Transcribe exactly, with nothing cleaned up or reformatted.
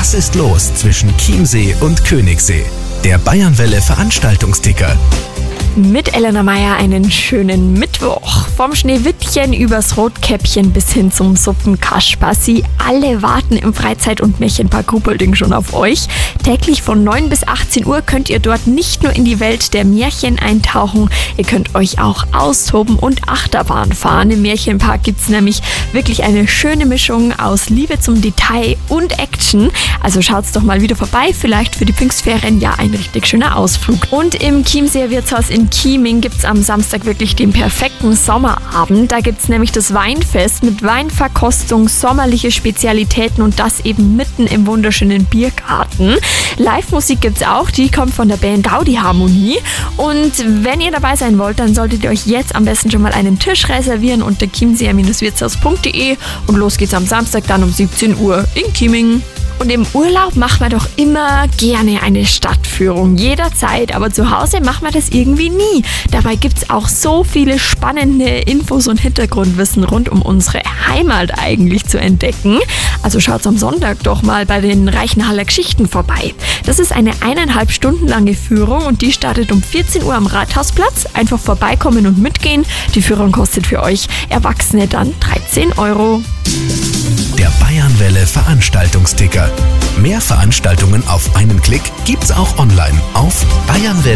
Was ist los zwischen Chiemsee und Königssee? Der Bayernwelle Veranstaltungsticker. Mit Elena Meier einen schönen Mittwoch. Vom Schneewittchen übers Rotkäppchen bis hin zum Suppenkasper. Sie alle warten im Freizeit- und Märchenpark Ruhpolding schon auf euch. Täglich von neun bis achtzehn Uhr könnt ihr dort nicht nur in die Welt der Märchen eintauchen, ihr könnt euch auch austoben und Achterbahn fahren. Im Märchenpark gibt es nämlich wirklich eine schöne Mischung aus Liebe zum Detail und Action. Also schaut's doch mal wieder vorbei, vielleicht für die Pfingstferien ja ein richtig schöner Ausflug. Und im Chiemseer Wirtshaus in Chieming gibt es am Samstag wirklich den perfekten Sommerabend. Da gibt es nämlich das Weinfest mit Weinverkostung, sommerliche Spezialitäten und das eben mitten im wunderschönen Biergarten. Live-Musik gibt es auch, die kommt von der Band Gaudi Harmonie. Und wenn ihr dabei sein wollt, dann solltet ihr euch jetzt am besten schon mal einen Tisch reservieren unter chiemseer Wirtshaus punkt de und los geht's am Samstag dann um siebzehn Uhr in Chieming. Und im Urlaub macht man doch immer gerne eine Stadtführung, jederzeit, aber zu Hause macht man das irgendwie nie. Dabei gibt es auch so viele spannende Infos und Hintergrundwissen rund um unsere Heimat eigentlich zu entdecken. Also schaut am Sonntag doch mal bei den Reichenhaller Geschichten vorbei. Das ist eine eineinhalb Stunden lange Führung und die startet um vierzehn Uhr am Rathausplatz. Einfach vorbeikommen und mitgehen. Die Führung kostet für euch Erwachsene dann dreizehn Euro. Der Bayernwelle Veranstaltungsticker. Mehr Veranstaltungen auf einen Klick gibt's auch online auf bayernwelle